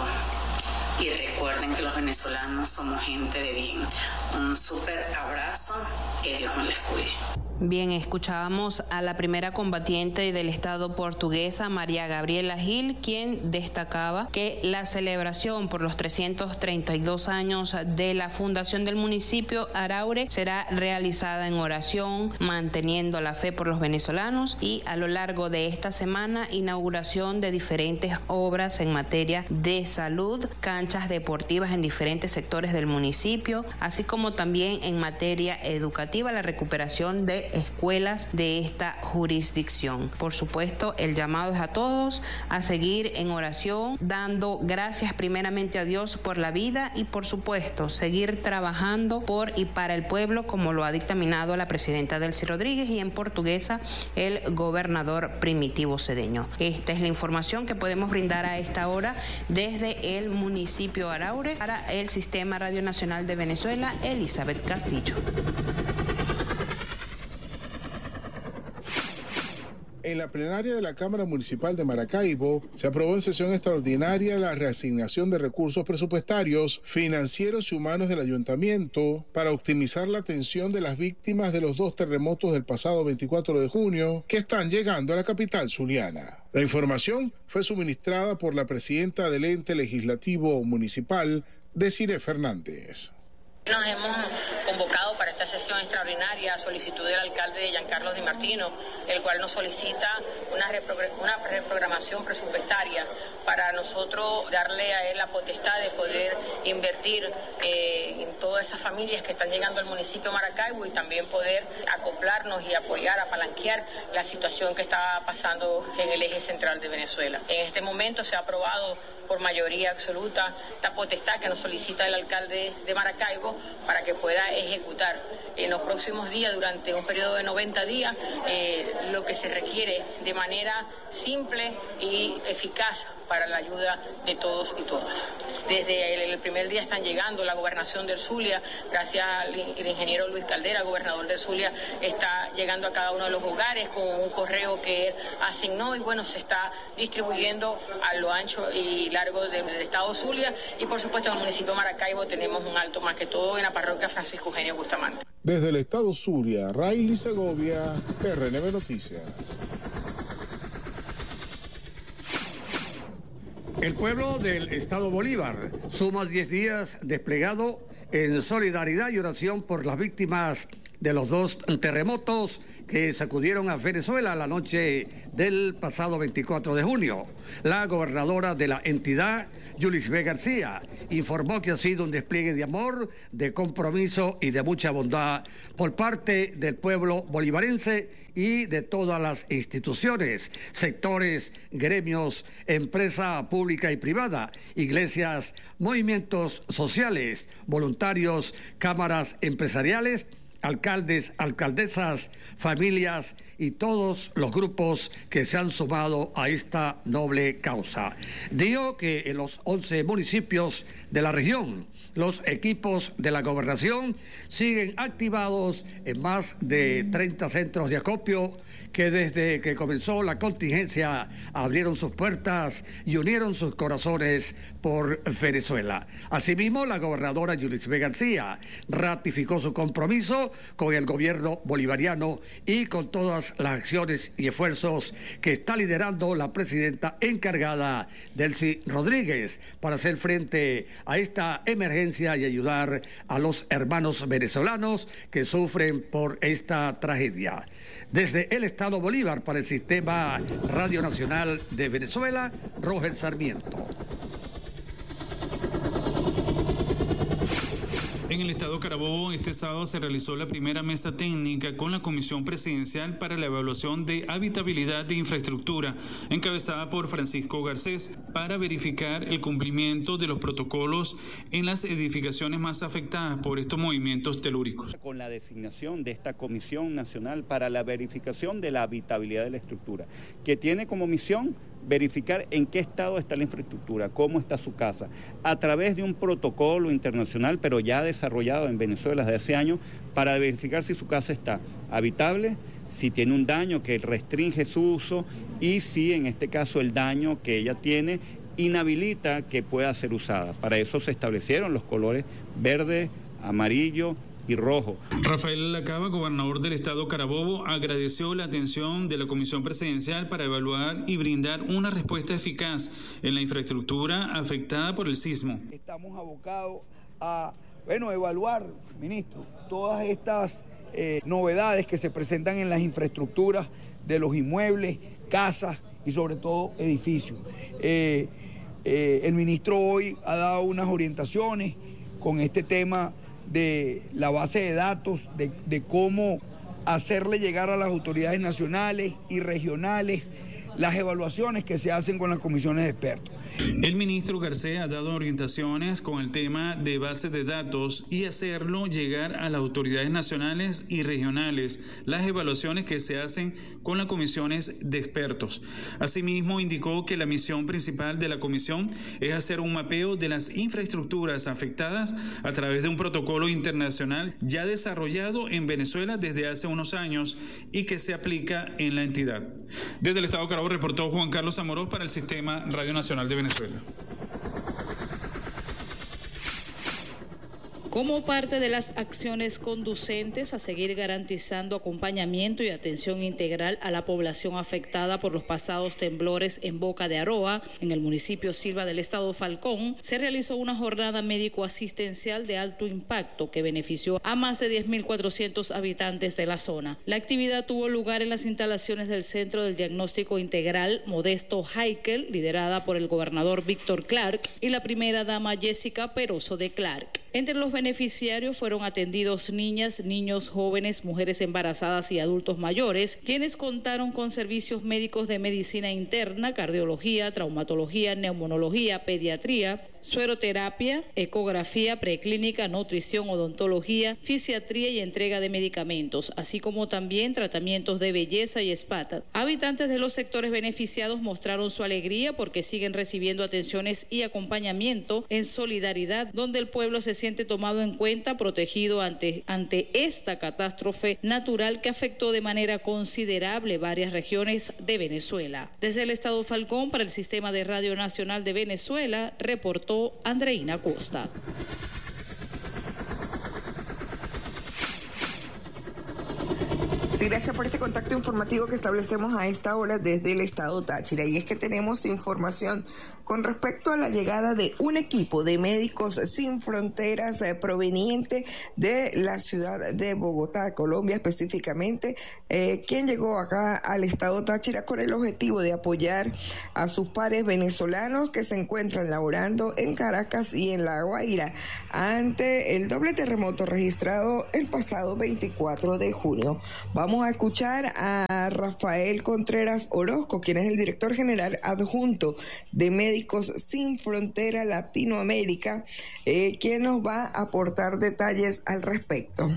Y recuerden que los venezolanos somos gente de bien. Un súper abrazo, que Dios me les cuide. Bien, escuchábamos a la primera combatiente del estado Portuguesa, María Gabriela Gil, quien destacaba que la celebración por los trescientos treinta y dos años de la fundación del municipio Araure será realizada en oración, manteniendo la fe por los venezolanos, y a lo largo de esta semana, inauguración de diferentes obras en materia de salud, canchas deportivas en diferentes sectores del municipio, así como también en materia educativa, la recuperación de escuelas de esta jurisdicción. Por supuesto, el llamado es a todos a seguir en oración, dando gracias primeramente a Dios por la vida y, por supuesto, seguir trabajando por y para el pueblo, como lo ha dictaminado la presidenta Delcy Rodríguez y en Portuguesa el gobernador Primitivo Cedeño. Esta es la información que podemos brindar a esta hora desde el municipio Araure. Para el Sistema Radio Nacional de Venezuela, Elizabeth Castillo. En la plenaria de la Cámara Municipal de Maracaibo se aprobó en sesión extraordinaria la reasignación de recursos presupuestarios, financieros y humanos del ayuntamiento para optimizar la atención de las víctimas de los dos terremotos del pasado veinticuatro de junio que están llegando a la capital zuliana. La información fue suministrada por la presidenta del ente legislativo municipal, Desiree Fernández. Nos hemos convocado para esta sesión extraordinaria a solicitud del alcalde Giancarlo Di Martino, el cual nos solicita una, reprogr- una reprogramación presupuestaria para nosotros darle a él la potestad de poder invertir eh, en todas esas familias que están llegando al municipio de Maracaibo y también poder acoplarnos y apoyar, apalanquear la situación que está pasando en el eje central de Venezuela. En este momento se ha aprobado por mayoría absoluta esta potestad que nos solicita el alcalde de Maracaibo para que pueda ejecutar en los próximos días, durante un periodo de noventa días, eh, lo que se requiere de manera simple y eficaz para la ayuda de todos y todas. Desde el, el primer día están llegando. La gobernación del Zulia, gracias al el ingeniero Luis Caldera, gobernador del Zulia, está llegando a cada uno de los hogares con un correo que él asignó y bueno, se está distribuyendo a lo ancho y largo del, del estado Zulia, y por supuesto en el municipio de Maracaibo tenemos un alto más que todo en la parroquia Francisco Eugenio Bustamante. Desde el estado Zulia, Rayli Segovia, R N B Noticias. El pueblo del estado Bolívar suma diez días desplegado en solidaridad y oración por las víctimas de los dos terremotos que sacudieron a Venezuela la noche del pasado veinticuatro de junio. La gobernadora de la entidad, Yulis B. García, informó que ha sido un despliegue de amor, de compromiso y de mucha bondad por parte del pueblo bolivarense y de todas las instituciones, sectores, gremios, empresa pública y privada, iglesias, movimientos sociales, voluntarios, cámaras empresariales, alcaldes, alcaldesas, familias y todos los grupos que se han sumado a esta noble causa. Dijo que en los once municipios de la región, los equipos de la gobernación siguen activados en más de treinta centros de acopio que desde que comenzó la contingencia abrieron sus puertas y unieron sus corazones por Venezuela. Asimismo, la gobernadora Yulis B. García ratificó su compromiso con el gobierno bolivariano y con todas las acciones y esfuerzos que está liderando la presidenta encargada, Delcy Rodríguez, para hacer frente a esta emergencia y ayudar a los hermanos venezolanos que sufren por esta tragedia. Desde el estado Bolívar para el Sistema Radio Nacional de Venezuela, Roger Sarmiento. En el estado Carabobo, este sábado se realizó la primera mesa técnica con la Comisión Presidencial para la Evaluación de Habitabilidad de Infraestructura, encabezada por Francisco Garcés, para verificar el cumplimiento de los protocolos en las edificaciones más afectadas por estos movimientos telúricos. Con la designación de esta Comisión Nacional para la Verificación de la Habitabilidad de la Estructura, que tiene como misión verificar en qué estado está la infraestructura, cómo está su casa, a través de un protocolo internacional, pero ya desarrollado en Venezuela desde hace años, para verificar si su casa está habitable, si tiene un daño que restringe su uso y si en este caso el daño que ella tiene inhabilita que pueda ser usada. Para eso se establecieron los colores verde, amarillo y rojo. Rafael Lacaba, gobernador del estado Carabobo, agradeció la atención de la Comisión Presidencial para evaluar y brindar una respuesta eficaz en la infraestructura afectada por el sismo. Estamos abocados a, bueno, evaluar, ministro, todas estas eh, novedades que se presentan en las infraestructuras de los inmuebles, casas y sobre todo edificios. Eh, eh, el ministro hoy ha dado unas orientaciones con este tema de la base de datos, de, de cómo hacerle llegar a las autoridades nacionales y regionales las evaluaciones que se hacen con las comisiones de expertos. El ministro García ha dado orientaciones con el tema de bases de datos y hacerlo llegar a las autoridades nacionales y regionales las evaluaciones que se hacen con las comisiones de expertos. Asimismo, indicó que la misión principal de la comisión es hacer un mapeo de las infraestructuras afectadas a través de un protocolo internacional ya desarrollado en Venezuela desde hace unos años y que se aplica en la entidad. Desde el estado Carabobo reportó Juan Carlos Amorós para el Sistema Radio Nacional de Venezuela. como parte de las acciones conducentes a seguir garantizando acompañamiento y atención integral a la población afectada por los pasados temblores en Boca de Aroa, en el municipio Silva del estado Falcón, se realizó una jornada médico-asistencial de alto impacto que benefició a más de diez mil cuatrocientos habitantes de la zona. La actividad tuvo lugar en las instalaciones del Centro del Diagnóstico Integral Modesto Heikel, liderada por el gobernador Víctor Clark y la primera dama Jessica Peroso de Clark. Entre los beneficiarios fueron atendidos niñas, niños, jóvenes, mujeres embarazadas y adultos mayores, quienes contaron con servicios médicos de medicina interna, cardiología, traumatología, neumonología, pediatría, sueroterapia, ecografía, preclínica, nutrición, odontología, fisiatría y entrega de medicamentos, así como también tratamientos de belleza y spa. Habitantes de los sectores beneficiados mostraron su alegría porque siguen recibiendo atenciones y acompañamiento en solidaridad, donde el pueblo se siente tomado en cuenta, protegido ante, ante esta catástrofe natural que afectó de manera considerable varias regiones de Venezuela. Desde el estado Falcón, para el Sistema de Radio Nacional de Venezuela, reportó Andreina Costa. Sí, gracias por este contacto informativo que establecemos a esta hora desde el estado Táchira. Y es que tenemos información con respecto a la llegada de un equipo de Médicos Sin Fronteras eh, proveniente de la ciudad de Bogotá, Colombia específicamente, eh, quien llegó acá al estado Táchira con el objetivo de apoyar a sus pares venezolanos que se encuentran laborando en Caracas y en La Guaira ante el doble terremoto registrado el pasado veinticuatro de junio. Vamos a escuchar a Rafael Contreras Orozco, quien es el director general adjunto de Médicos Sin Frontera Latinoamérica, eh, quien nos va a aportar detalles al respecto.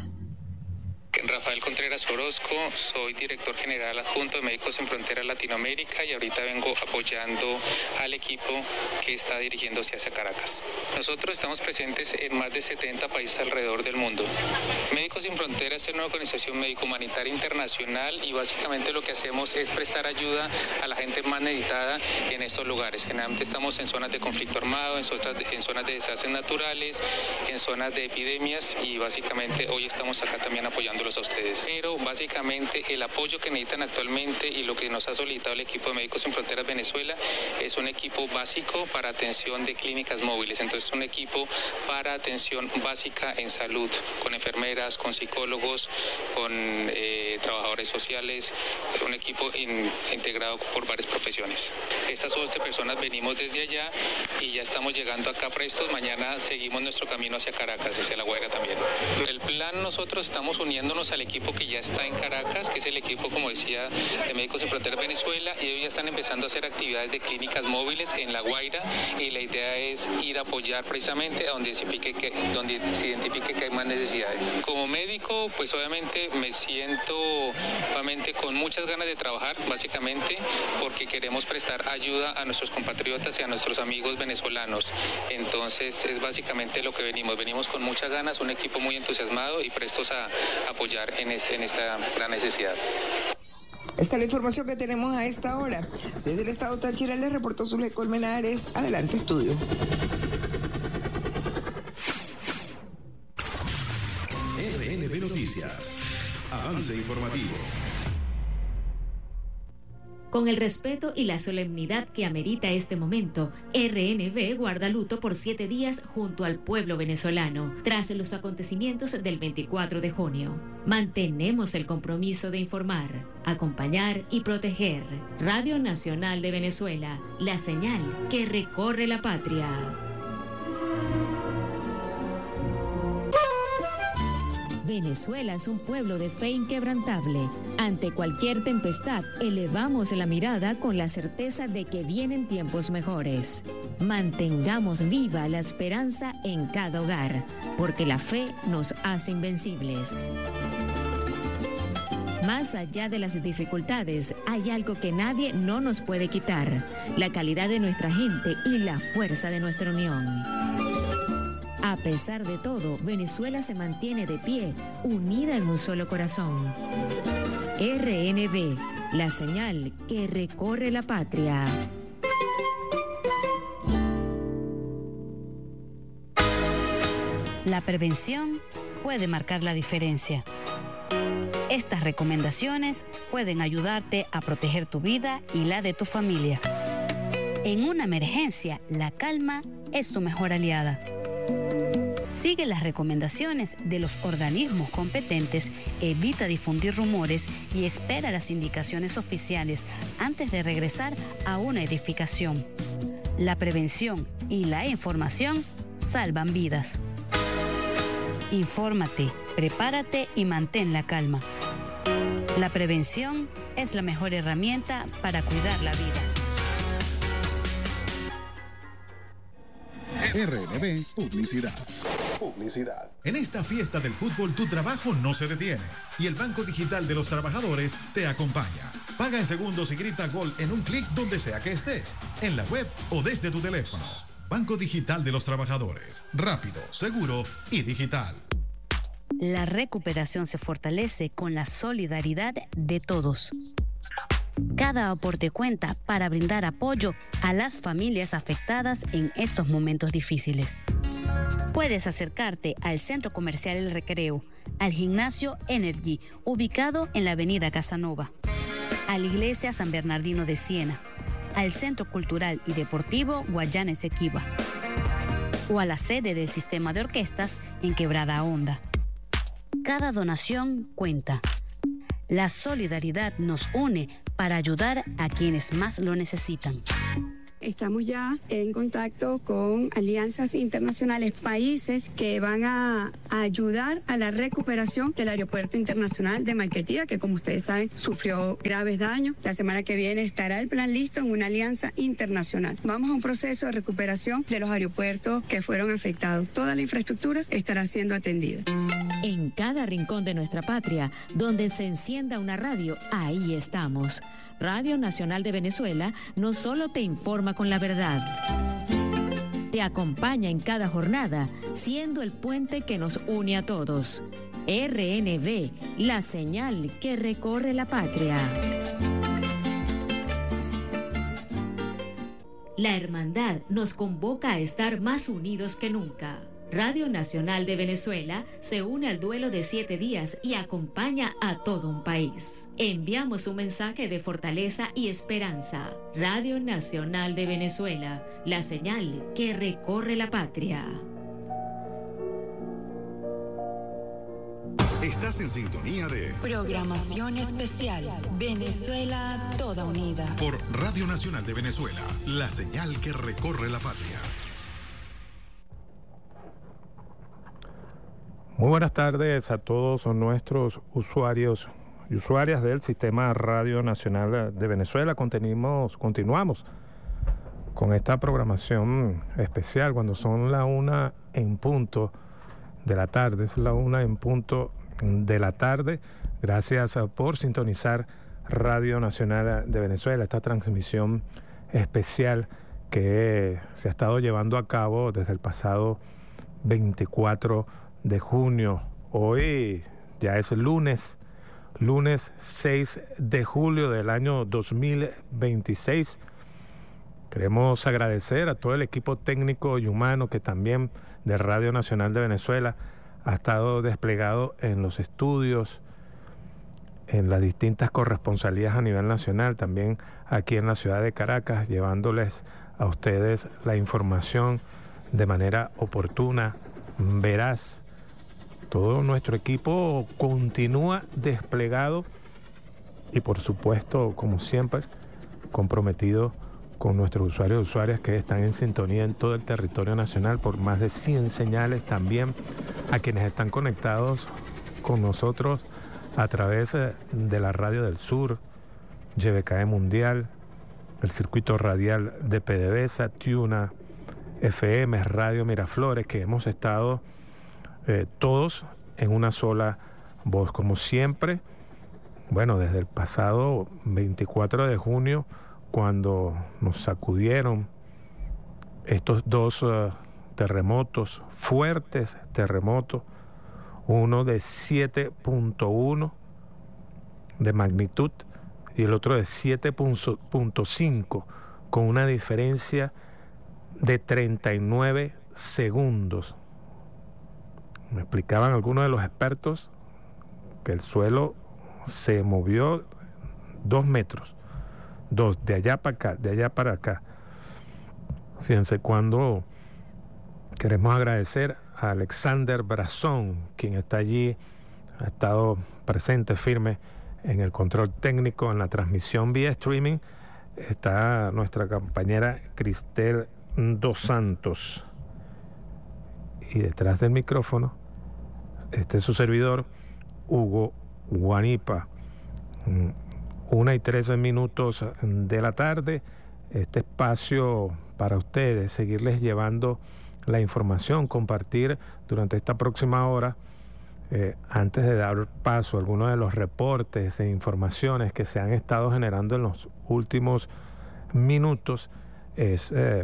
Rafael Contreras Orozco, soy director general adjunto de Médicos Sin Fronteras Latinoamérica y ahorita vengo apoyando al equipo que está dirigiéndose hacia Caracas. Nosotros estamos presentes en más de setenta países alrededor del mundo. Médicos Sin Fronteras es una organización médico-humanitaria internacional y básicamente lo que hacemos es prestar ayuda a la gente más necesitada en estos lugares. Generalmente estamos en zonas de conflicto armado, en zonas de, en zonas de desastres naturales, en zonas de epidemias y básicamente hoy estamos acá también apoyando a ustedes. Pero básicamente el apoyo que necesitan actualmente y lo que nos ha solicitado el equipo de Médicos Sin Fronteras Venezuela es un equipo básico para atención de clínicas móviles. Entonces un equipo para atención básica en salud, con enfermeras, con psicólogos, con eh, trabajadores sociales, un equipo in, integrado por varias profesiones. Estas once personas venimos desde allá y ya estamos llegando acá prestos. Mañana seguimos nuestro camino hacia Caracas, hacia La Guaira también. El plan, nosotros estamos uniéndonos al equipo que ya está en Caracas, que es el equipo, como decía, de Médicos Sin Fronteras Venezuela, y ellos ya están empezando a hacer actividades de clínicas móviles en La Guaira, y la idea es ir a apoyar precisamente a donde se identifique que, donde se identifique que hay más necesidades. Como médico, pues obviamente me siento obviamente con muchas ganas de trabajar, básicamente porque queremos prestar ayuda a nuestros compatriotas y a nuestros amigos venezolanos. Entonces es básicamente lo que venimos, venimos con muchas ganas, un equipo muy entusiasmado y prestos a apoyar En, es, en esta gran necesidad. Esta es la información que tenemos a esta hora. Desde el estado Táchira les reportó Zuley Colmenares. Adelante, estudio. R N B Noticias. Avance informativo. Con el respeto y la solemnidad que amerita este momento, R N B guarda luto por siete días junto al pueblo venezolano, tras los acontecimientos del veinticuatro de junio. Mantenemos el compromiso de informar, acompañar y proteger. Radio Nacional de Venezuela, la señal que recorre la patria. Venezuela es un pueblo de fe inquebrantable. Ante cualquier tempestad, elevamos la mirada con la certeza de que vienen tiempos mejores. Mantengamos viva la esperanza en cada hogar, porque la fe nos hace invencibles. Más allá de las dificultades, hay algo que nadie no nos puede quitar: la calidad de nuestra gente y la fuerza de nuestra unión. A pesar de todo, Venezuela se mantiene de pie, unida en un solo corazón. R N B, la señal que recorre la patria. La prevención puede marcar la diferencia. Estas recomendaciones pueden ayudarte a proteger tu vida y la de tu familia. En una emergencia, la calma es tu mejor aliada. Sigue las recomendaciones de los organismos competentes, evita difundir rumores y espera las indicaciones oficiales antes de regresar a una edificación. La prevención y la información salvan vidas. Infórmate, prepárate y mantén la calma. La prevención es la mejor herramienta para cuidar la vida. R N B Publicidad. Publicidad. En esta fiesta del fútbol tu trabajo no se detiene y el Banco Digital de los Trabajadores te acompaña. Paga en segundos y grita gol en un clic donde sea que estés, en la web o desde tu teléfono. Banco Digital de los Trabajadores. Rápido, seguro y digital. La recuperación se fortalece con la solidaridad de todos. Cada aporte cuenta para brindar apoyo a las familias afectadas en estos momentos difíciles. Puedes acercarte al Centro Comercial El Recreo, al Gimnasio Energy, ubicado en la Avenida Casanova, a la Iglesia San Bernardino de Siena, al Centro Cultural y Deportivo Guayana Esequiba, o a la sede del Sistema de Orquestas en Quebrada Honda. Cada donación cuenta. La solidaridad nos une para ayudar a quienes más lo necesitan. Estamos ya en contacto con alianzas internacionales, países que van a, a ayudar a la recuperación del Aeropuerto Internacional de Maiquetía, que como ustedes saben sufrió graves daños. La semana que viene estará el plan listo en una alianza internacional. Vamos a un proceso de recuperación de los aeropuertos que fueron afectados. Toda la infraestructura estará siendo atendida. En cada rincón de nuestra patria, donde se encienda una radio, ahí estamos. Radio Nacional de Venezuela no solo te informa con la verdad, te acompaña en cada jornada, siendo el puente que nos une a todos. R N V, la señal que recorre la patria. La hermandad nos convoca a estar más unidos que nunca. Radio Nacional de Venezuela se une al duelo de siete días y acompaña a todo un país. Enviamos un mensaje de fortaleza y esperanza. Radio Nacional de Venezuela, la señal que recorre la patria. Estás en sintonía de Programación Especial Venezuela Toda Unida por Radio Nacional de Venezuela, la señal que recorre la patria. Muy buenas tardes a todos nuestros usuarios y usuarias del Sistema Radio Nacional de Venezuela. Continuamos, continuamos con esta programación especial cuando son la una en punto de la tarde. Es la una en punto de la tarde. Gracias por sintonizar Radio Nacional de Venezuela, esta transmisión especial que se ha estado llevando a cabo desde el pasado veinticuatro de junio. Hoy ya es lunes, lunes seis de julio del año dos mil veintiséis. Queremos agradecer a todo el equipo técnico y humano que también de Radio Nacional de Venezuela ha estado desplegado en los estudios, en las distintas corresponsalías a nivel nacional, también aquí en la ciudad de Caracas, llevándoles a ustedes la información de manera oportuna, veraz. Todo nuestro equipo continúa desplegado y por supuesto, como siempre, comprometido con nuestros usuarios y usuarias que están en sintonía en todo el territorio nacional por más de cien señales, también a quienes están conectados con nosotros a través de la Radio del Sur, Y B K E Mundial, el circuito radial de PDVSA, Tuna, F M, Radio Miraflores, que hemos estado Eh, todos en una sola voz, como siempre. Bueno, desde el pasado veinticuatro de junio, cuando nos sacudieron estos dos uh, terremotos, fuertes terremotos, uno de siete punto uno de magnitud y el otro de siete punto cinco, con una diferencia de treinta y nueve segundos. Me explicaban algunos de los expertos que el suelo se movió dos metros, dos, de allá para acá, de allá para acá. Fíjense, cuando queremos agradecer a Alexander Brazón, quien está allí, ha estado presente, firme en el control técnico, en la transmisión vía streaming, está nuestra compañera Cristel Dos Santos. Y detrás del micrófono, este es su servidor, Hugo Guanipa. Una y trece minutos de la tarde, este espacio para ustedes, seguirles llevando la información, compartir durante esta próxima hora, eh, antes de dar paso a algunos de los reportes e informaciones que se han estado generando en los últimos minutos, es eh,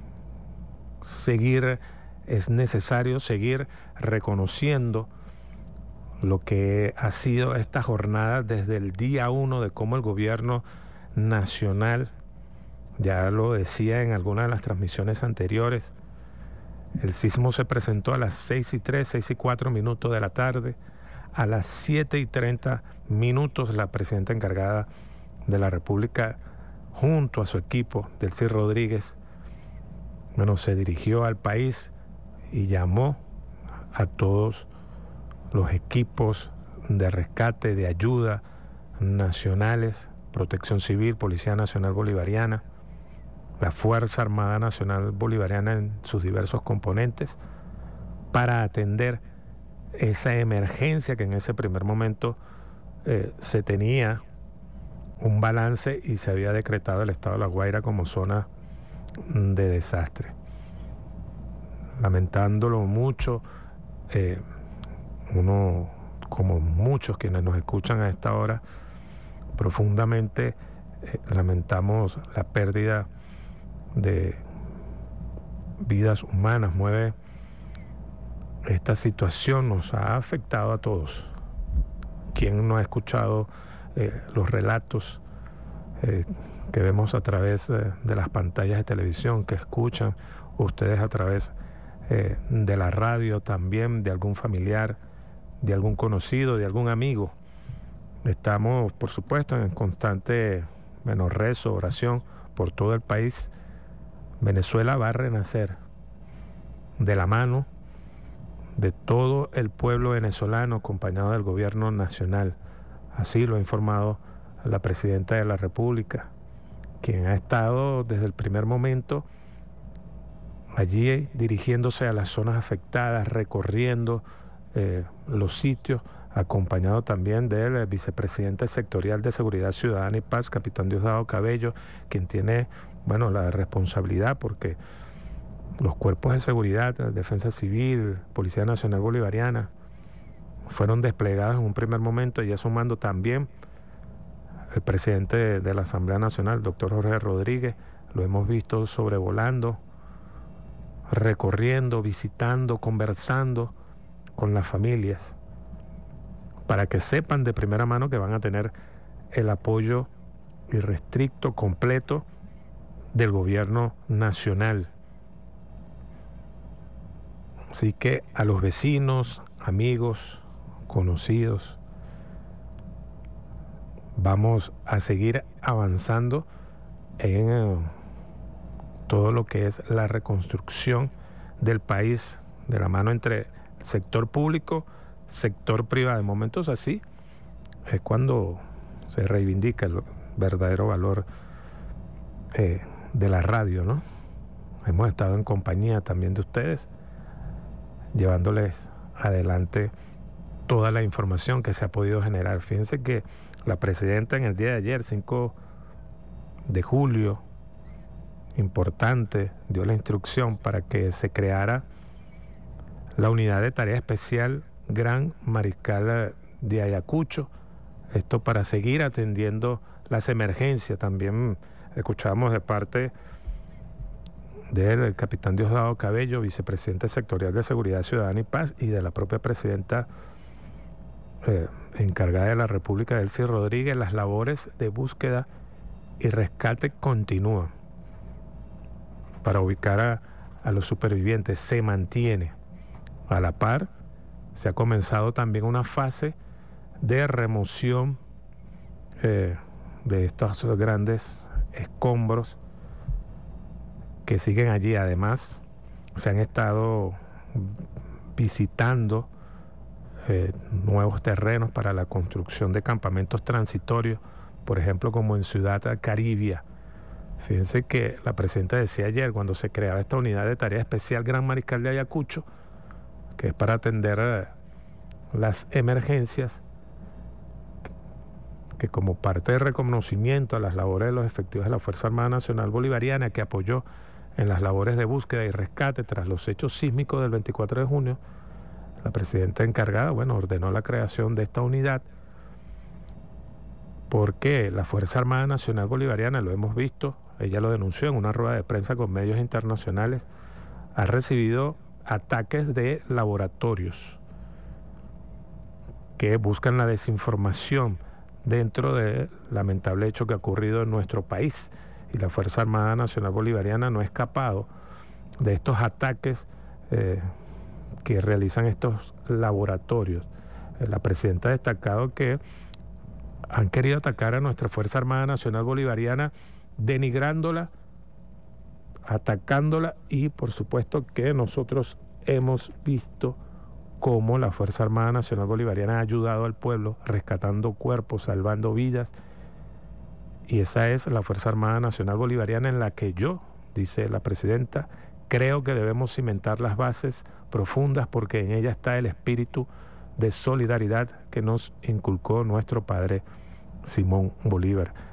seguir, es necesario seguir reconociendo lo que ha sido esta jornada desde el día uno, de cómo el gobierno nacional, ya lo decía en algunas de las transmisiones anteriores, el sismo se presentó a las seis y tres, seis y cuatro minutos de la tarde. A las siete y treinta minutos, la presidenta encargada de la República, junto a su equipo, Delcy Rodríguez, bueno, se dirigió al país y llamó a todos los equipos de rescate, de ayuda nacionales, Protección Civil, Policía Nacional Bolivariana, la Fuerza Armada Nacional Bolivariana en sus diversos componentes, para atender esa emergencia que en ese primer momento eh, se tenía un balance y se había decretado el estado de La Guaira como zona de desastre. Lamentándolo mucho, eh, uno, como muchos quienes nos escuchan a esta hora, profundamente eh, lamentamos la pérdida de vidas humanas. Mueve esta situación, nos ha afectado a todos. ¿Quién no ha escuchado eh, los relatos eh, que vemos a través eh, de las pantallas de televisión, que escuchan ustedes a través eh, de la radio también, de algún familiar, de algún conocido, de algún amigo? Estamos, por supuesto, en constante bueno, rezo, oración por todo el país. Venezuela va a renacer de la mano de todo el pueblo venezolano, acompañado del gobierno nacional. Así lo ha informado la presidenta de la República, quien ha estado desde el primer momento allí dirigiéndose a las zonas afectadas, recorriendo eh, los sitios, acompañado también del vicepresidente sectorial de Seguridad Ciudadana y Paz, capitán Diosdado Cabello, quien tiene bueno, la responsabilidad, porque los cuerpos de seguridad, Defensa Civil, Policía Nacional Bolivariana, fueron desplegados en un primer momento, y ya sumando también el presidente de, de la Asamblea Nacional, doctor Jorge Rodríguez, lo hemos visto sobrevolando, recorriendo, visitando, conversando con las familias, para que sepan de primera mano que van a tener el apoyo irrestricto, completo, del gobierno nacional. Así que a los vecinos, amigos, conocidos, vamos a seguir avanzando en eh, todo lo que es la reconstrucción del país, de la mano entre el sector público, sector privado. En momentos así es cuando se reivindica el verdadero valor eh, de la radio, ¿no? Hemos estado en compañía también de ustedes, llevándoles adelante toda la información que se ha podido generar. Fíjense que la presidenta en el día de ayer, cinco de julio, importante, dio la instrucción para que se creara la unidad de tarea especial Gran Mariscal de Ayacucho, esto para seguir atendiendo las emergencias. También escuchamos de parte del capitán Diosdado Cabello, vicepresidente sectorial de Seguridad Ciudadana y Paz, y de la propia presidenta eh, encargada de la República, Delcy Rodríguez. Las labores de búsqueda y rescate continúan para ubicar a, a los supervivientes. Se mantiene a la par se ha comenzado también una fase de remoción eh, de estos grandes escombros que siguen allí. Además, se han estado visitando eh, nuevos terrenos para la construcción de campamentos transitorios, por ejemplo, como en Ciudad Caribia. Fíjense que la presidenta decía ayer, cuando se creaba esta unidad de tarea especial Gran Mariscal de Ayacucho, que es para atender eh, las emergencias, que como parte de reconocimiento a las labores de los efectivos de la Fuerza Armada Nacional Bolivariana, que apoyó en las labores de búsqueda y rescate tras los hechos sísmicos del veinticuatro de junio, la presidenta encargada, bueno, ordenó la creación de esta unidad, porque la Fuerza Armada Nacional Bolivariana, lo hemos visto, ella lo denunció en una rueda de prensa con medios internacionales, ha recibido ataques de laboratorios que buscan la desinformación dentro del lamentable hecho que ha ocurrido en nuestro país, y la Fuerza Armada Nacional Bolivariana no ha escapado de estos ataques eh, que realizan estos laboratorios. Eh, la presidenta ha destacado que han querido atacar a nuestra Fuerza Armada Nacional Bolivariana, denigrándola, atacándola, y por supuesto que nosotros hemos visto cómo la Fuerza Armada Nacional Bolivariana ha ayudado al pueblo, rescatando cuerpos, salvando vidas, y esa es la Fuerza Armada Nacional Bolivariana en la que yo, dice la presidenta, creo que debemos cimentar las bases profundas, porque en ella está el espíritu de solidaridad que nos inculcó nuestro padre Simón Bolívar.